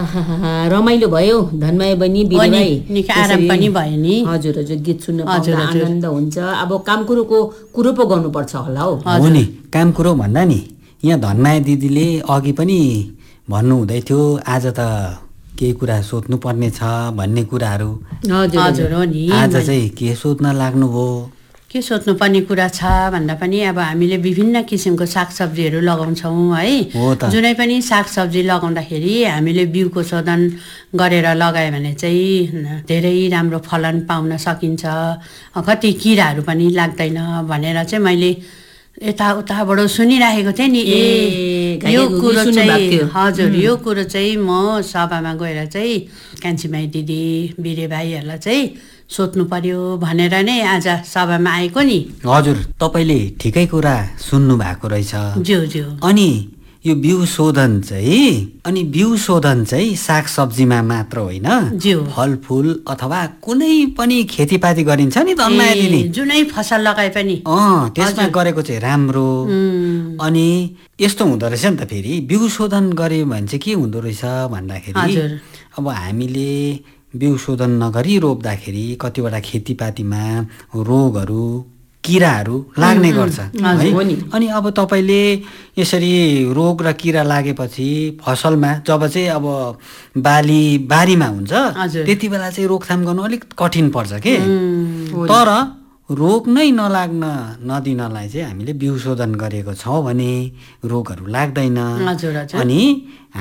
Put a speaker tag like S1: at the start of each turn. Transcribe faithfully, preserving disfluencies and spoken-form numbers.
S1: आहा रमाइलो भयो धनमाया बहिनी बिरे भाइ
S2: निकै आराम पनि भयो नि
S1: हजुर हजुर गीत सुन्न पाउँदा आनन्द हुन्छ अब काम कुरोको कुरो पो गर्नुपर्छ होला हौ
S3: हो नि काम कुरो भन्दा नि यहाँ धनमाया दिदीले अघि पनि भन्नु हुँदै थियो आज त केही कुरा सोध्नु पर्ने छ भन्ने कुराहरू
S2: हजुर हो नि
S3: आज चाहिँ के सोध्न लाग्नुभयो
S2: के सोध्नुपर्ने कुरा छ भन्दा पनि अब हामीले विभिन्न किसिमको सागसब्जीहरू लगाउँछौँ है जुनै पनि सागसब्जी लगाउँदाखेरि हामीले बिउको शोधन गरेर लगायो भने चाहिँ धेरै राम्रो फलन पाउन सकिन्छ कति किराहरू पनि लाग्दैन भनेर चाहिँ मैले यताउताबाट सुनिराखेको थिएँ नि ए यो कुरो चाहिँ हजुर यो कुरो चाहिँ म सभामा गएर चाहिँ कान्छीमाई दिदी बिरे भाइहरूलाई चाहिँ सोध्नु पर्यो भनेर नै आज सभामा आएको नि
S3: हजुर तपाईँले ठिकै कुरा सुन्नु भएको रहेछ
S2: ज्यू ज्यू
S3: अनि यो बिउ शोधन चाहिँ अनि बिउ शोधन चाहिँ सागसब्जीमा मात्र होइन फलफुल अथवा कुनै पनि खेतीपाती गरिन्छ नि धनमाया दिदी
S2: जुनै फसल लगाए पनि
S3: अँ त्यसमा गरेको चाहिँ राम्रो अनि यस्तो हुँदो रहेछ नि त फेरि बिउ शोधन गर्यो भने चाहिँ के हुँदो रहेछ भन्दाखेरि अब हामीले बिउ शोधन नगरी रोप्दाखेरि कतिवटा खेतीपातीमा रोगहरू किराहरू लाग्ने गर्छ है अनि अब तपाईँले यसरी रोग र किरा लागेपछि फसलमा जब चाहिँ अब बाली बारीमा हुन्छ त्यति बेला चाहिँ रोकथाम गर्नु अलिक कठिन पर्छ के तर रोग नै नलाग्न नदिनलाई चाहिँ हामीले बिउ शोधन गरेको छौँ भने रोगहरू लाग्दैन अनि